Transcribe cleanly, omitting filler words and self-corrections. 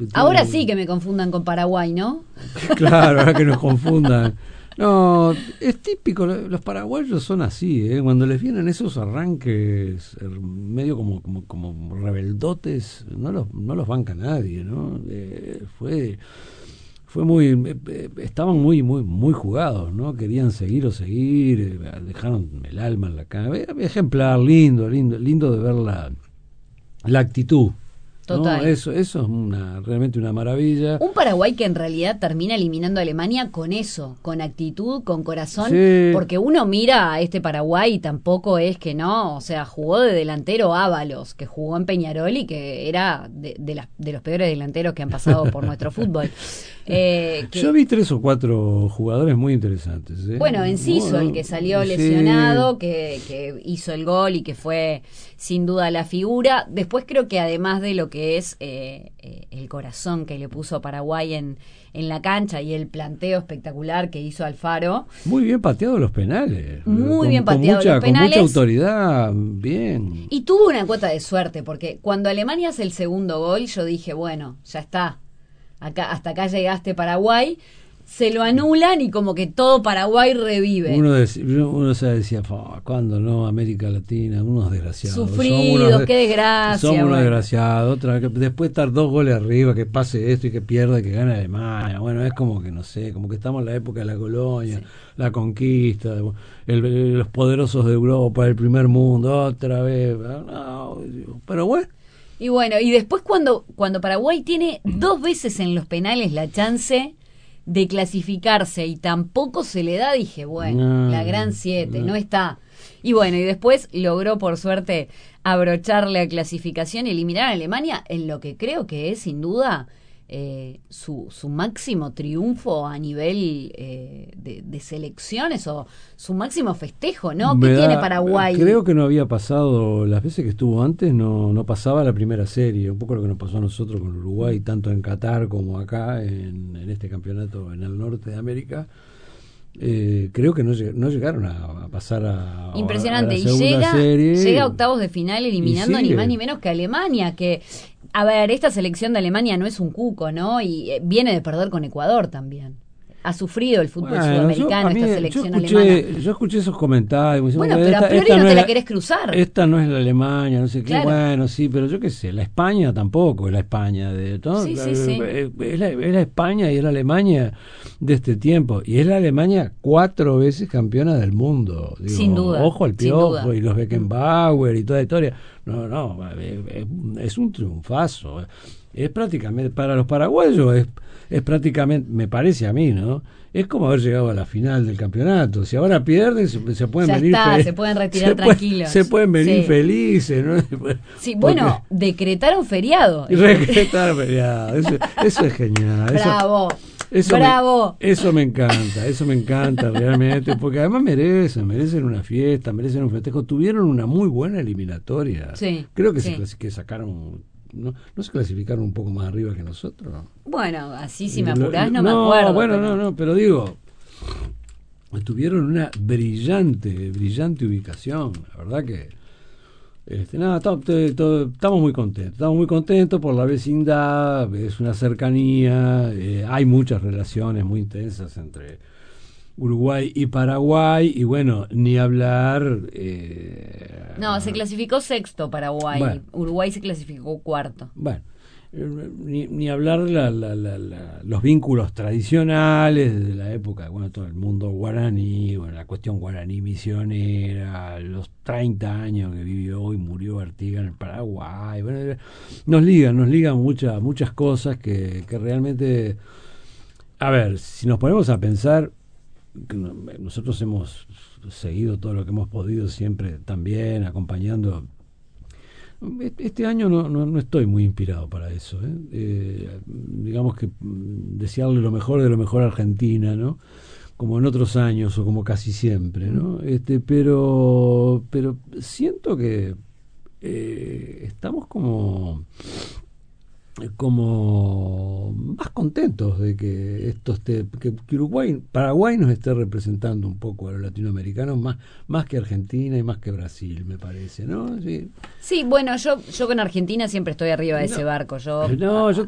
Ahora sí que me confundan con Paraguay, ¿no? Claro, ahora que nos confundan. No, es típico, los paraguayos son así, ¿eh? Cuando les vienen esos arranques medio como rebeldotes, no los banca nadie, ¿no? Fue muy, estaban muy jugados, ¿no? Querían seguir, dejaron el alma en la cara. Ejemplar, lindo de ver la actitud. Total. No, eso es realmente una maravilla. Un Paraguay que en realidad termina eliminando a Alemania con eso, con actitud, con corazón, Sí. porque uno mira a este Paraguay y tampoco es que no, o sea, jugó de delantero Ábalos, que jugó en Peñarol y que era de los peores delanteros que han pasado por nuestro fútbol. Yo vi 3 o 4 jugadores muy interesantes. Bueno, Enciso, el que salió lesionado, que hizo el gol y que fue sin duda la figura. Después creo que además de lo que es el corazón que le puso Paraguay en la cancha y el planteo espectacular que hizo Alfaro. Muy bien pateados los penales. Muy bien pateados los penales. Con mucha autoridad, bien. Y tuvo una cuota de suerte, porque cuando Alemania hace el segundo gol, yo dije, bueno, ya está. Hasta acá llegaste, Paraguay. Se lo anulan y como que todo Paraguay revive. Uno se decía, ¿cuándo no? América Latina, unos desgraciados. Sufridos, qué desgracia. Somos unos desgraciados. Después estar 2 goles arriba, que pase esto y que pierda y que gane Alemania. Bueno, es como que, no sé, como que estamos en la época de la colonia, sí, la conquista, los poderosos de Europa, el primer mundo, otra vez. No, pero bueno. Y bueno, y después cuando Paraguay tiene 2 veces en los penales la chance de clasificarse y tampoco se le da, dije, bueno, la gran 7, no está. Y bueno, y después logró por suerte abrochar la clasificación y eliminar a Alemania en lo que creo que es sin duda su máximo triunfo a nivel de selecciones o su máximo festejo, ¿no? ¿Qué tiene Paraguay? Creo que no había pasado, las veces que estuvo antes no pasaba la primera serie, un poco lo que nos pasó a nosotros con Uruguay, tanto en Qatar como acá en este campeonato en el norte de América. Creo que no llegaron a pasar a impresionante. A la segunda serie. Llega a octavos de final eliminando ni más ni menos que Alemania, que a ver, esta selección de Alemania no es un cuco, ¿no? Y viene de perder con Ecuador también. Ha sufrido el fútbol sudamericano esta selección alemana. Yo escuché esos comentarios. Bueno, pero a priori no te la querés cruzar. Esta no es la Alemania, no sé claro. qué. Bueno, sí, pero yo qué sé, la España tampoco es la España de todo. Sí. Es la España y es la Alemania de este tiempo. Y es la Alemania 4 veces campeona del mundo. Digo, sin duda. Ojo al Piojo y los Beckenbauer y toda la historia. No, es un triunfazo. Es prácticamente, para los paraguayos, es prácticamente, me parece a mí, ¿no? Es como haber llegado a la final del campeonato. Si ahora pierden, se pueden ya venir está, se pueden retirar tranquilos. Se pueden venir felices, ¿no? Sí, bueno, decretaron feriado. Decretaron feriado. Eso es genial. Bravo. Bravo. Eso me encanta realmente, porque además merecen una fiesta, merecen un festejo. Tuvieron una muy buena eliminatoria. Sí. Creo que sacaron. ¿No se clasificaron un poco más arriba que nosotros? Bueno, así si me apurás no me acuerdo. Bueno, no, pero digo, tuvieron una brillante ubicación. La verdad que estamos muy contentos por la vecindad, es una cercanía, hay muchas relaciones muy intensas entre Uruguay y Paraguay, y bueno, ni hablar. No, se clasificó sexto Paraguay, bueno, Uruguay se clasificó cuarto. Bueno, ni hablar los vínculos tradicionales de la época, bueno, todo el mundo guaraní, bueno, la cuestión guaraní misionera, los 30 años que vivió y murió Artigas en el Paraguay, bueno, nos ligan muchas cosas que realmente, a ver, si nos ponemos a pensar, nosotros hemos seguido todo lo que hemos podido siempre también acompañando. Este año no estoy muy inspirado para eso, digamos que desearle lo mejor de lo mejor a Argentina, ¿no? Como en otros años o como casi siempre, ¿no? Pero siento que estamos como más contentos de que que Paraguay nos esté representando un poco a los latinoamericanos más que Argentina y más que Brasil, me parece, ¿no? Sí, bueno, yo con Argentina siempre estoy arriba de ese barco. Yo